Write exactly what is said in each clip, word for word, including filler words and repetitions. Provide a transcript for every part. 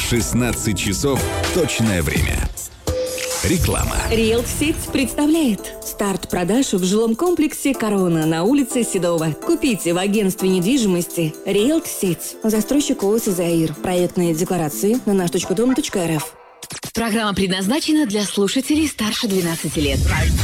шестнадцать часов точное время. Реклама. Риэлт-сеть представляет старт продаж в жилом комплексе «Корона» на улице Седова. Купите в агентстве недвижимости Риэлт-сеть. Застройщик ООО «Заир». Проектные декларации на наш точка дом точка эр эф. Программа предназначена для слушателей старше двенадцати лет.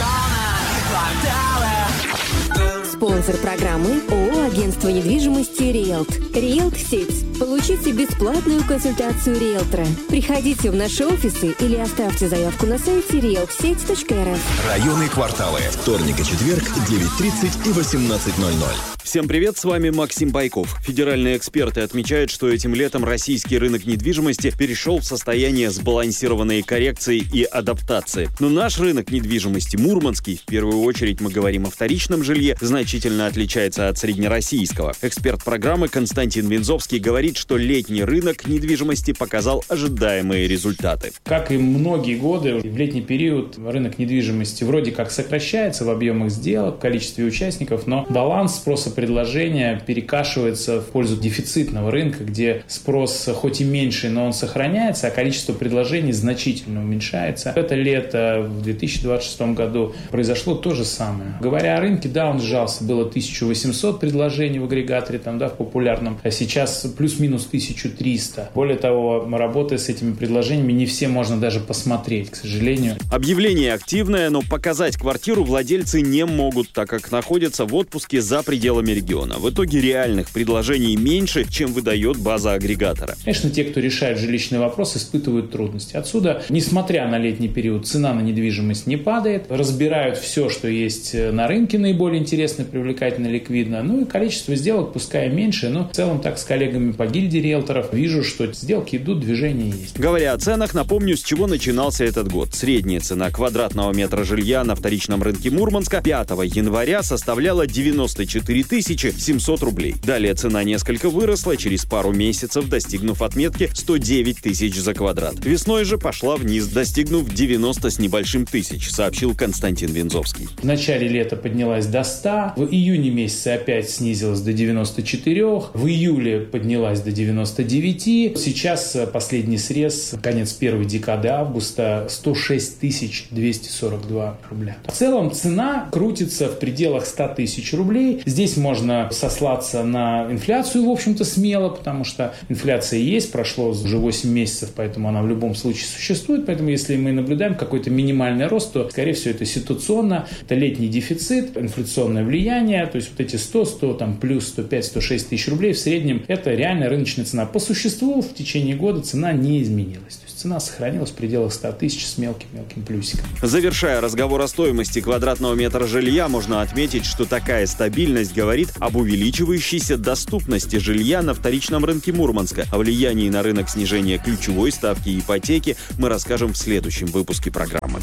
Спонсор программы ООО «Агентство недвижимости Риэлт». Риэлт-сеть. Получите бесплатную консультацию риэлтора. Приходите в наши офисы или оставьте заявку на сайте риэлт сеть точка эр эф. Районы, кварталы. Вторник и четверг, девять тридцать и восемнадцать ноль ноль. Всем привет, с вами Максим Байков. Федеральные эксперты отмечают, что этим летом российский рынок недвижимости перешел в состояние сбалансированной коррекции и адаптации. Но наш рынок недвижимости, мурманский, в первую очередь мы говорим о вторичном жилье, значительно отличается от среднероссийского. Эксперт программы Константин Вензовский говорит, что летний рынок недвижимости показал ожидаемые результаты. Как и многие годы, в летний период рынок недвижимости вроде как сокращается в объемах сделок, в количестве участников, но баланс спроса предложения перекашивается в пользу дефицитного рынка, где спрос хоть и меньший, но он сохраняется, а количество предложений значительно уменьшается. Это лето в две тысячи двадцать шестом году произошло то же самое. Говоря о рынке, да, он сжался, было тысяча восемьсот предложений в агрегаторе, там, да, в популярном, а сейчас плюс-минус тысяча триста. Более того, работая с этими предложениями, не все можно даже посмотреть, к сожалению. Объявление активное, но показать квартиру владельцы не могут, так как находятся в отпуске за пределами региона. В итоге реальных предложений меньше, чем выдает база агрегатора. Конечно, те, кто решает жилищный вопрос, испытывают трудности. Отсюда, несмотря на летний период, цена на недвижимость не падает. Разбирают все, что есть на рынке, наиболее интересно, привлекательно, ликвидно. Ну и количество сделок, пускай меньше, но в целом так с коллегами по гильдии риэлторов вижу, что сделки идут, движение есть. Говоря о ценах, напомню, с чего начинался этот год. Средняя цена квадратного метра жилья на вторичном рынке Мурманска пятого января составляла девяносто четыре тысячи семьсот рублей. Далее цена несколько выросла, через пару месяцев достигнув отметки сто девять тысяч за квадрат. Весной же пошла вниз, достигнув девяносто с небольшим тысяч, сообщил Константин Вензовский. В начале лета поднялась до ста, в июне месяце опять снизилась до девяноста четырёх, в июле поднялась до девяноста девяти, сейчас последний срез, конец первой декады августа, сто шесть тысяч двести сорок два рубля. В целом цена крутится в пределах ста тысяч рублей. Здесь можно сослаться на инфляцию, в общем-то, смело, потому что инфляция есть, прошло уже восемь месяцев, поэтому она в любом случае существует. Поэтому если мы наблюдаем какой-то минимальный рост, то, скорее всего, это ситуационно, это летний дефицит, инфляционное влияние, то есть вот эти сто, сто, там, плюс сто пять, сто шесть тысяч рублей в среднем, это реальная рыночная цена. По существу в течение года цена не изменилась. То есть цена сохранилась в пределах ста тысяч с мелким-мелким плюсиком. Завершая разговор о стоимости квадратного метра жилья, можно отметить, что такая стабильность говорит об увеличивающейся доступности жилья на вторичном рынке Мурманска. О влиянии на рынок снижения ключевой ставки ипотеки мы расскажем в следующем выпуске программы.